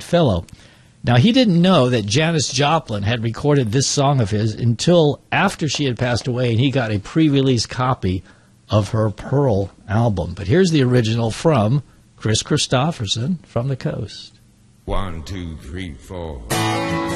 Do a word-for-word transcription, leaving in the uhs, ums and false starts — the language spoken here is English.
fellow. Now, he didn't know that Janis Joplin had recorded this song of his until after she had passed away, and he got a pre-release copy of her Pearl album. But here's the original from Chris Christopherson from the Coast. One, two, three, four.